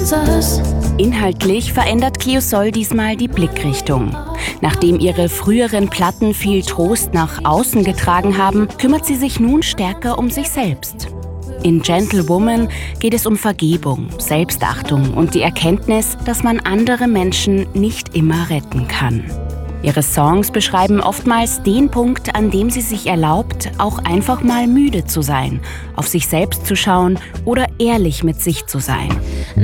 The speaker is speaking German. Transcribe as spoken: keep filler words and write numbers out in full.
Jesus. Inhaltlich verändert Cleosol diesmal die Blickrichtung. Nachdem ihre früheren Platten viel Trost nach außen getragen haben, kümmert sie sich nun stärker um sich selbst. In Gentlewoman geht es um Vergebung, Selbstachtung und die Erkenntnis, dass man andere Menschen nicht immer retten kann. Ihre Songs beschreiben oftmals den Punkt, an dem sie sich erlaubt, auch einfach mal müde zu sein, auf sich selbst zu schauen oder ehrlich mit sich zu sein.